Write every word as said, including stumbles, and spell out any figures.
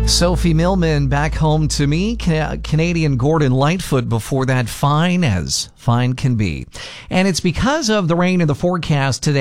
Sophie Millman, Back Home to Me. Can- Canadian Gordon Lightfoot before that, Fine as Fine Can Be. And it's because of the rain in the forecast today.